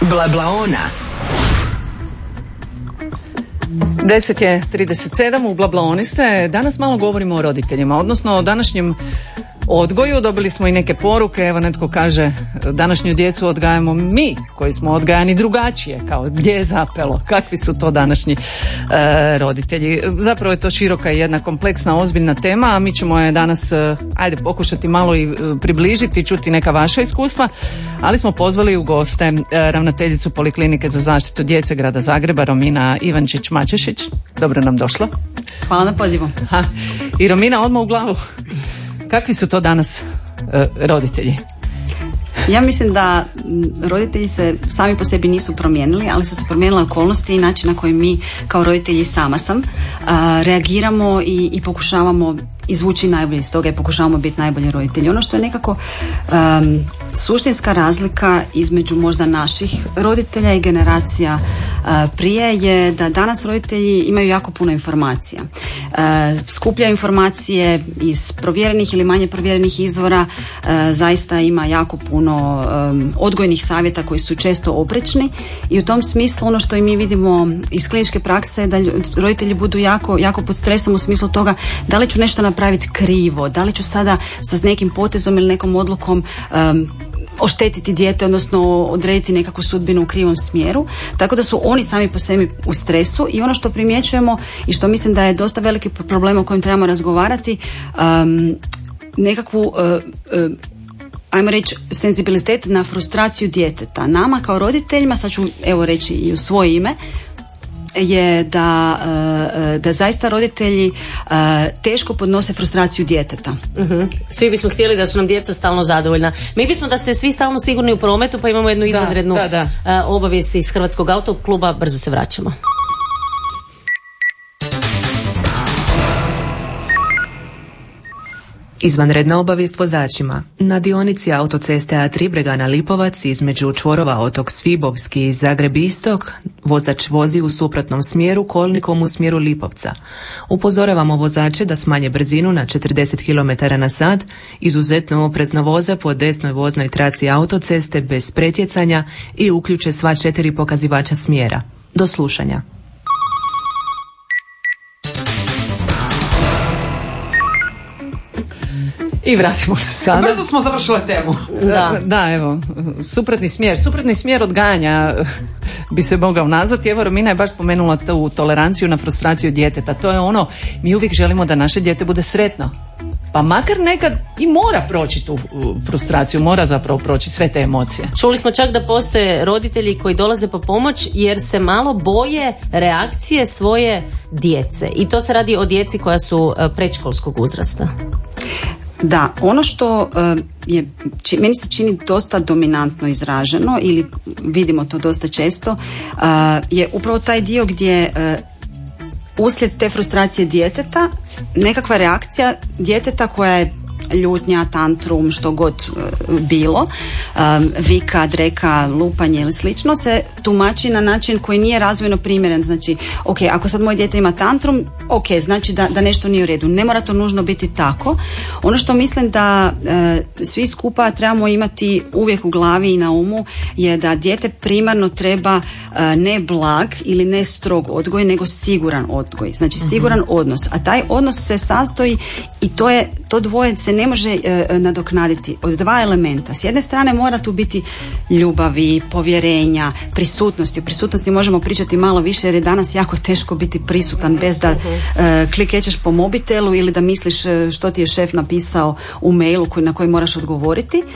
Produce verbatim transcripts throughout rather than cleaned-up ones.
Blablaona. deset je trideset sedam, u Blablaoni ste. Danas malo govorimo o roditeljima, odnosno o današnjem odgoju. Dobili smo i neke poruke, evo netko kaže današnju djecu odgajamo mi koji smo odgajani drugačije, kao gdje je zapelo, kakvi su to današnji e, roditelji. Zapravo je to široka i jedna kompleksna, ozbiljna tema, a mi ćemo je danas e, ajde pokušati malo i e, približiti, čuti neka vaša iskustva, ali smo pozvali u goste e, ravnateljicu Poliklinike za zaštitu djece grada Zagreba, Romina Ivančić-Mačešić. Dobro nam došla. Hvala na pozivu. Ha. I Romina, odmah u glavu. Kakvi su to danas e, roditelji? Ja mislim da roditelji se sami po sebi nisu promijenili, ali su se promijenile okolnosti i način na koji mi kao roditelji, sama sam, a, reagiramo i, i pokušavamo izvući najbolje iz toga i pokušavamo biti najbolji roditelji. Ono što je nekako um, suštinska razlika između možda naših roditelja i generacija uh, prije je da danas roditelji imaju jako puno informacija. Uh, skupljaju informacije iz provjerenih ili manje provjerenih izvora, uh, zaista ima jako puno um, odgojnih savjeta koji su često oprečni i u tom smislu ono što i mi vidimo iz kliničke prakse je da roditelji budu jako, jako pod stresom u smislu toga da li ću nešto napraviti krivo, da li ću sada sa nekim potezom ili nekom odlukom um, oštetiti dijete, odnosno odrediti nekakvu sudbinu u krivom smjeru, tako da su oni sami po sebi u stresu i ono što primjećujemo i što mislim da je dosta veliki problem o kojem trebamo razgovarati, um, nekakvu uh, uh, ajmo reći senzibilitet na frustraciju djeteta. Nama kao roditeljima, sad ću evo reći i u svoje ime, je da, da zaista roditelji teško podnose frustraciju djeteta. Uh-huh. Svi bismo htjeli da su nam djeca stalno zadovoljna. Mi bismo da se svi stalno sigurni u prometu, pa imamo jednu izvanrednu da, da, da. obavijest iz Hrvatskog autokluba. Brzo se vraćamo. Izvanredna obavijest vozačima. Na dionici autoceste A tri Bregana Lipovac između čvorova Otok Svibovski i Zagreb Istok vozač vozi u suprotnom smjeru kolnikom u smjeru Lipovca. Upozoravamo vozače da smanje brzinu na četrdeset kilometara na sat, izuzetno oprezno voze po desnoj voznoj traci autoceste bez pretjecanja i uključe sva četiri pokazivača smjera. Do slušanja. I vratimo se sada. Brzo smo završile temu. Da, da, evo, suprotni smjer. Suprotni smjer odgajanja bi se mogao nazvati. Evo, Romina je baš spomenula tu toleranciju na frustraciju djeteta. To je ono, mi uvijek želimo da naše dijete bude sretno. Pa makar nekad i mora proći tu frustraciju, mora zapravo proći sve te emocije. Čuli smo čak da postoje roditelji koji dolaze po pomoć jer se malo boje reakcije svoje djece. I to se radi o djeci koja su predškolskog uzrasta. Da, ono što uh, je, či, meni se čini dosta dominantno izraženo ili vidimo to dosta često, uh, je upravo taj dio gdje uh, uslijed te frustracije djeteta nekakva reakcija djeteta koja je ljutnja, tantrum, što god uh, bilo, um, vika, dreka, lupanje ili slično, se tumači na način koji nije razvojno primjeren. Znači, ok, ako sad moje dijete ima tantrum, ok, znači da, da nešto nije u redu. Ne mora to nužno biti tako. Ono što mislim da uh, svi skupa trebamo imati uvijek u glavi i na umu je da dijete primarno treba uh, ne blag ili ne strog odgoj, nego siguran odgoj. Znači, siguran uh-huh. odnos. A taj odnos se sastoji i to je, to dvoje se ne može e, nadoknaditi od dva elementa. S jedne strane mora tu biti ljubavi, povjerenja, prisutnosti. O prisutnosti možemo pričati malo više jer je danas jako teško biti prisutan bez da e, klikećeš po mobitelu ili da misliš što ti je šef napisao u mailu koji, na koji moraš odgovoriti. E,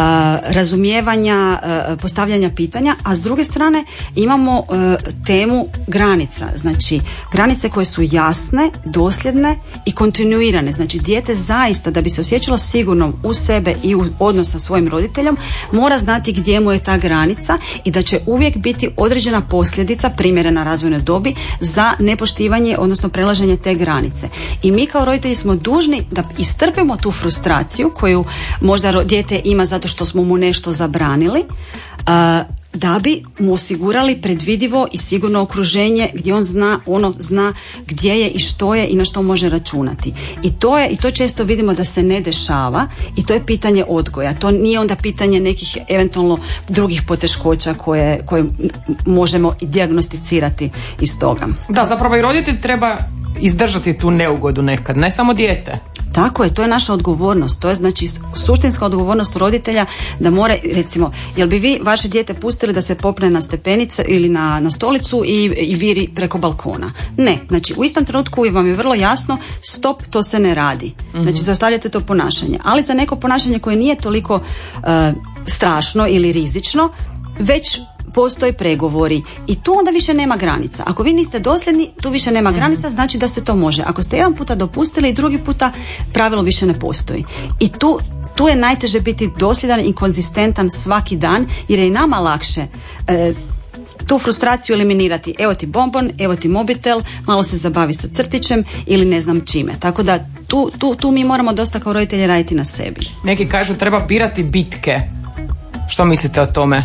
razumijevanja, e, postavljanja pitanja, a s druge strane imamo e, temu granica. Znači, granice koje su jasne, dosljedne i kontinuirane. Znači, dijete zaista da bi se osjećalo sigurno u sebe i u odnos sa svojim roditeljom, mora znati gdje mu je ta granica i da će uvijek biti određena posljedica primjerena razvojnoj dobi za nepoštivanje, odnosno prelaženje te granice. I mi kao roditelji smo dužni da istrpimo tu frustraciju koju možda dijete ima zato što smo mu nešto zabranili, uh, da bi mu osigurali predvidivo i sigurno okruženje gdje on zna, ono zna gdje je i što je i na što može računati. I to je, i to često vidimo da se ne dešava i to je pitanje odgoja. To nije onda pitanje nekih eventualno drugih poteškoća koje, koje možemo i dijagnosticirati iz toga. Da, zapravo i roditelj treba izdržati tu neugodu nekad, ne samo dijete. Tako je, to je naša odgovornost, to je znači suštinska odgovornost roditelja da mora, recimo, jel bi vi vaše dijete pustili da se popne na stepenice ili na, na stolicu i, i viri preko balkona? Ne, znači u istom trenutku vam je vrlo jasno, stop, to se ne radi. Znači zaustavljate to ponašanje, ali za neko ponašanje koje nije toliko uh, strašno ili rizično, već postoje pregovori i tu onda više nema granica. Ako vi niste dosljedni, tu više nema granica, znači da se to može. Ako ste jedan puta dopustili i drugi puta, pravilo više ne postoji. I tu, tu je najteže biti dosljedan i konzistentan svaki dan, jer je i nama lakše e, tu frustraciju eliminirati. Evo ti bonbon, evo ti mobitel, malo se zabavi sa crtićem ili ne znam čime. Tako da tu, tu, tu mi moramo dosta kao roditelji raditi na sebi. Neki kažu treba birati bitke. Što mislite o tome?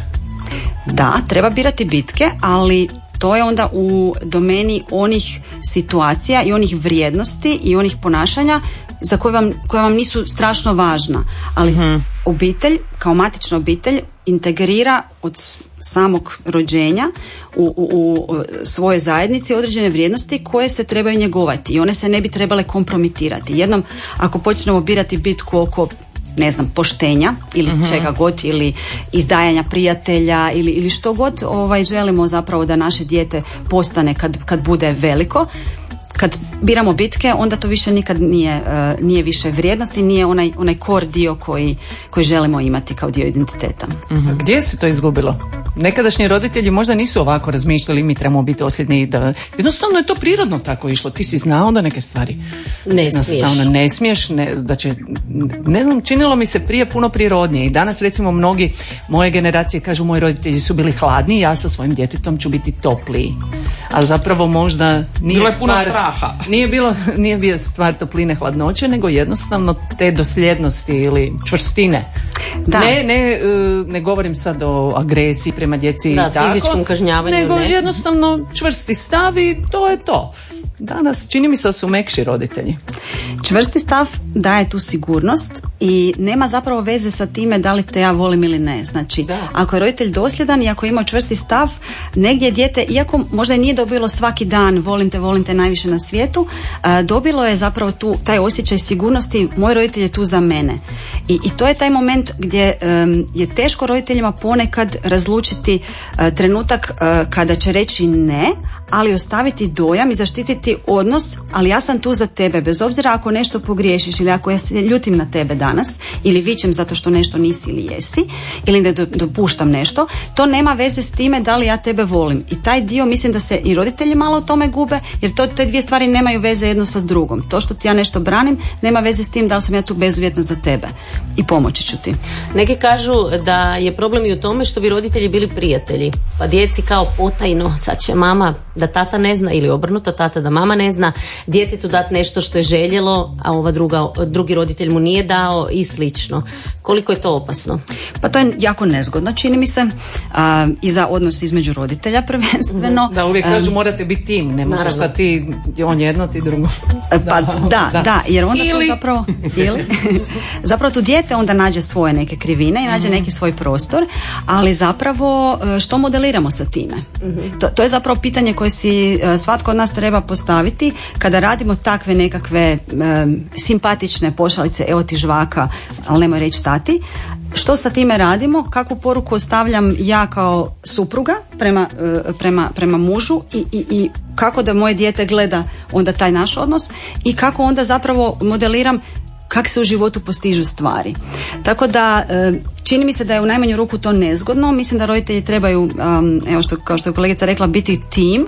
Da, treba birati bitke, ali to je onda u domeni onih situacija i onih vrijednosti i onih ponašanja za koje vam, koje vam nisu strašno važna. Ali mm-hmm. obitelj, kao matična obitelj, integrira od samog rođenja u, u, u svojoj zajednici određene vrijednosti koje se trebaju njegovati i one se ne bi trebale kompromitirati. Jednom, ako počnemo birati bitku oko ne znam, poštenja ili uh-huh. čega god, ili izdajanja prijatelja ili, ili što god ovaj, želimo zapravo da naše dijete postane kad, kad bude veliko. Kad biramo bitke, onda to više nikad nije, uh, nije više vrijednosti, nije onaj, onaj core dio koji, koji želimo imati kao dio identiteta. Uh-huh. Gdje se to izgubilo? Nekadašnji roditelji možda nisu ovako razmišljali, mi trebamo biti osjetni, da jednostavno je to prirodno tako išlo. Ti si znao da neke stvari ne smiješ, ne smiješ ne, da će, ne znam, činilo mi se prije puno prirodnije i danas recimo mnogi moje generacije kažu moji roditelji su bili hladni, ja sa svojim djetetom ću biti topliji, ali zapravo možda nije bilo je puno stvar, straha. nije bilo, nije bio stvar topline, hladnoće, nego jednostavno te dosljednosti ili čvrstine. Da. Ne, ne, ne govorim sad o agresiji prema djeci da, i tako, fizičkom kažnjavanju, nego ne. jednostavno čvrsti stav i to je to. Danas čini mi se da su mekši roditelji. Čvrsti stav daje tu sigurnost i nema zapravo veze sa time da li te ja volim ili ne. Znači, da. Ako je roditelj dosljedan i ako ima čvrsti stav, negdje dijete, iako možda i nije dobilo svaki dan volim te, volim te najviše na svijetu, dobilo je zapravo tu taj osjećaj sigurnosti, moj roditelj je tu za mene. I, i to je taj moment gdje um, je teško roditeljima ponekad razlučiti uh, trenutak uh, kada će reći ne, ali ostaviti dojam i zaštititi odnos, ali ja sam tu za tebe, bez obzira ako nešto pogriješiš ili ako ja se ljutim na tebe danas ili vičem zato što nešto nisi ili jesi ili ne dopuštam nešto, to nema veze s time da li ja tebe volim. I taj dio mislim da se i roditelji malo o tome gube, jer to, te dvije stvari nemaju veze jedno sa drugom. To što ti ja nešto branim nema veze s tim da li sam ja tu bezuvjetno za tebe i pomoći ću ti. Neki kažu da je problem i u tome što bi roditelji bili prijatelji, pa djeci kao potajno, sad će mama da tata ne zna ili obrnuto, tata da mama ne zna, djetetu dati nešto što je željelo, a ova druga, drugi roditelj mu nije dao i slično. Koliko je to opasno? Pa to je jako nezgodno, čini mi se, a, i za odnos između roditelja prvenstveno. Da, uvijek kažu um, morate biti tim, ne možeš sad ti, on jedno, ti drugo. Pa da, da, da, da jer onda ili. to zapravo, ili, zapravo tu dijete onda nađe svoje neke krivine i nađe mm-hmm. neki svoj prostor, ali zapravo što modeliramo sa time? Mm-hmm. To, to je zapravo pitanje koje si svatko od nas treba postaviti kada radimo takve nekakve um, simpatične pošalice, evo ti žvaka, ali nemoj reći tati. Što sa time radimo? Kakvu poruku ostavljam ja kao supruga prema, prema, prema mužu i, i, i kako da moje dijete gleda onda taj naš odnos i kako onda zapravo modeliram kako se u životu postižu stvari. Tako da čini mi se da je u najmanju ruku to nezgodno. Mislim da roditelji trebaju, evo što, kao što je kolegica rekla, biti tim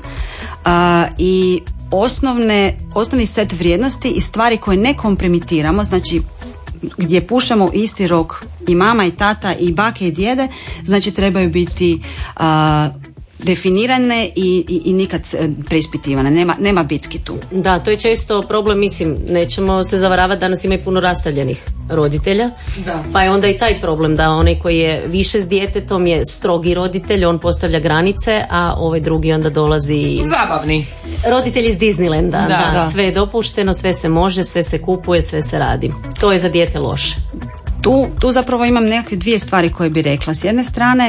i osnovne, osnovni set vrijednosti i stvari koje ne kompromitiramo, znači gdje pušamo isti rok i mama i tata i bake i djede, znači trebaju biti uh, definirane i, i, i nikad preispitivane, nema, nema bitki tu. Da, to je često problem, mislim, nećemo se zavaravati, danas ima i puno rastavljenih roditelja, da. Pa je onda i taj problem da onaj koji je više s djetetom je strogi roditelj, on postavlja granice, a ovaj drugi onda dolazi zabavni roditelj iz Disneylanda, da, da, da. da. Sve je dopušteno, sve se može, sve se kupuje, sve se radi. To je za dijete loše. Tu, tu zapravo imam nekakve dvije stvari koje bi rekla. S jedne strane,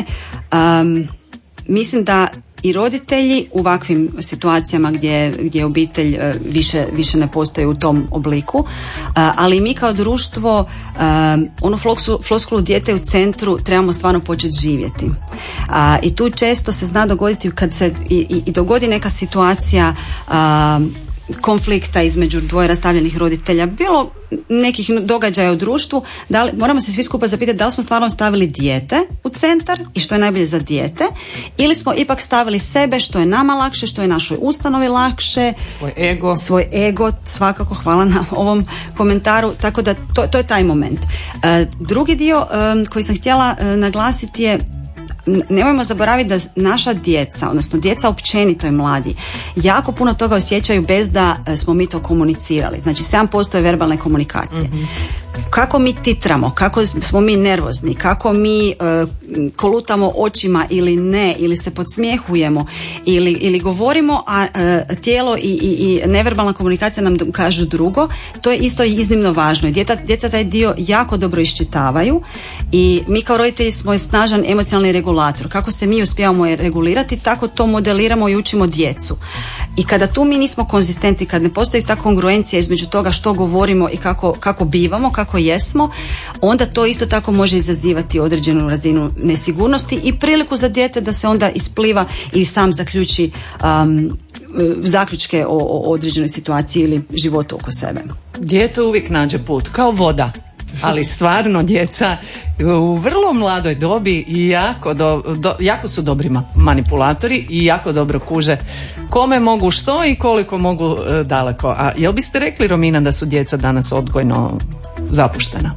um, mislim da i roditelji u ovakvim situacijama gdje, gdje obitelj uh, više, više ne postoji u tom obliku, uh, ali mi kao društvo um, onu floskulu dijete u centru trebamo stvarno početi živjeti. Uh, I tu često se zna dogoditi kad se i, i, i dogodi neka situacija uh, konflikta između dvoje rastavljenih roditelja, bilo nekih događaja u društvu, da li, moramo se svi skupa zapitati da li smo stvarno stavili dijete u centar i što je najbolje za dijete, ili smo ipak stavili sebe, što je nama lakše, što je našoj ustanovi lakše, svoj ego, svoj ego, svakako, hvala na ovom komentaru, tako da to, to je taj moment. E, drugi dio e, koji sam htjela e, naglasiti je, nemojmo zaboraviti da naša djeca, odnosno djeca općenito i mladi, jako puno toga osjećaju bez da smo mi to komunicirali. Znači sedam posto je verbalne komunikacije. Mm-hmm. Kako mi titramo, kako smo mi nervozni, kako mi uh, kolutamo očima ili ne, ili se podsmjehujemo, ili, ili govorimo, a uh, tijelo i, i, i neverbalna komunikacija nam kažu drugo, to je isto iznimno važno. Djeca, djeca taj dio jako dobro iščitavaju i mi kao roditelji smo snažan emocionalni regulator. Kako se mi uspijevamo regulirati, tako to modeliramo i učimo djecu. I kada tu mi nismo konzistentni, kad ne postoji ta kongruencija između toga što govorimo i kako, kako bivamo, kako jesmo, onda to isto tako može izazivati određenu razinu nesigurnosti i priliku za dijete da se onda ispliva i sam zaključi um, zaključke o, o određenoj situaciji ili životu oko sebe. Dijete uvijek nađe put, kao voda. Ali stvarno djeca u vrlo mladoj dobi jako, do, do, jako su dobri manipulatori i jako dobro kuže kome mogu što i koliko mogu e, daleko. A jel biste rekli, Romina, da su djeca danas odgojno zapuštena?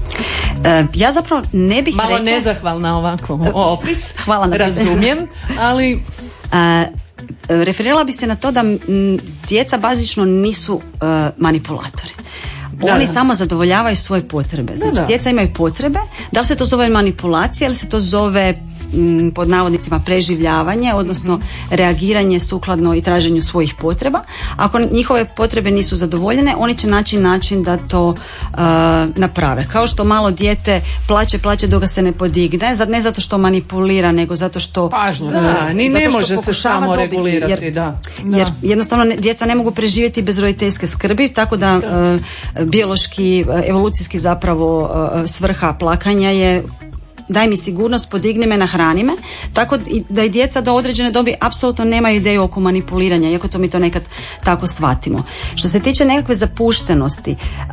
E, ja zapravo ne bih Malo rekla... nezahvalna ovako opis. Hvala na razumijem, ali... E, referirala bi se na to da m, djeca bazično nisu uh, manipulatori. Da, Oni da. samo zadovoljavaju svoje potrebe. Znači, da, da. djeca imaju potrebe. Da li se to zove manipulacija ili se to zove m, pod navodnicima preživljavanje, odnosno mm-hmm. reagiranje sukladno i traženju svojih potreba. Ako njihove potrebe nisu zadovoljene, oni će naći način da to uh, naprave. Kao što malo dijete plaće, plaće dok ga se ne podigne, ne zato što manipulira, nego zato što pažnja, da, da, ni ne može se samo dobiti, regulirati, jer, da. jer jednostavno ne, djeca ne mogu preživjeti bez roditeljske skrbi, tako da, da. Uh, biološki, evolucijski zapravo svrha plakanja je daj mi sigurnost, podigni me, nahrani me, tako da i djeca do određene dobi apsolutno nemaju ideju oko manipuliranja, iako to mi to nekad tako shvatimo. Što se tiče nekakve zapuštenosti,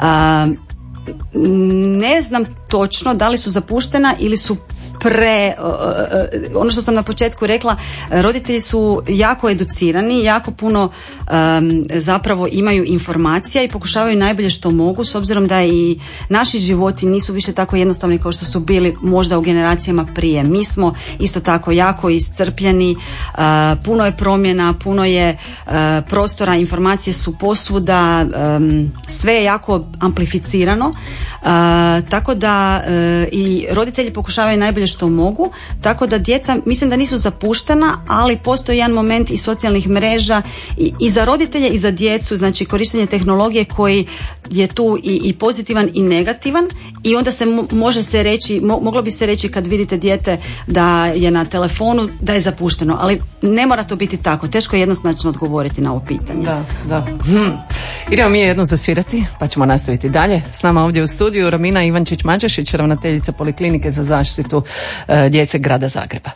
ne znam točno da li su zapuštena ili su pre, ono što sam na početku rekla, roditelji su jako educirani, jako puno um, zapravo imaju informacija i pokušavaju najbolje što mogu, s obzirom da i naši životi nisu više tako jednostavni kao što su bili možda u generacijama prije. Mi smo isto tako jako iscrpljeni, uh, puno je promjena, puno je uh, prostora, informacije su posvuda, um, sve je jako amplificirano, uh, tako da uh, i roditelji pokušavaju najbolje što mogu, tako da djeca mislim da nisu zapuštena, ali postoji jedan moment i socijalnih mreža i, i za roditelje i za djecu, znači korištenje tehnologije koji je tu i, i pozitivan i negativan i onda se mo, može se reći, mo, moglo bi se reći kad vidite dijete da je na telefonu da je zapušteno, ali ne mora to biti tako, teško je jednoznačno odgovoriti na ovo pitanje. Da, da. Hm. Idemo mi jedno zasvirati, pa ćemo nastaviti dalje. S nama ovdje u studiju Romina Ivančić-Mađešić, ravnateljica Poliklinike za zaštitu e, djece grada Zagreba.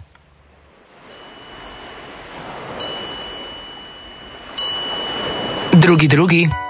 Drugi drugi